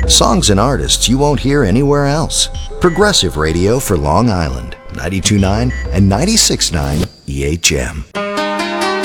Songs and artists you won't hear anywhere else. Progressive radio for Long Island, 92.9 and 96.9 EHM.